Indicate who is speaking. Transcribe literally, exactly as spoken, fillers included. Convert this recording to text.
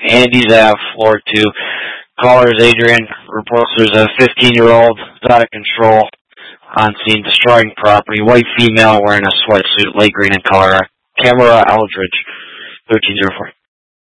Speaker 1: Andy's Ave, floor two. Caller is Adrian. Reports there's a fifteen-year-old out of control on scene, destroying property. White female wearing a sweatsuit, light green in color. Camera Aldridge, thirteen oh four.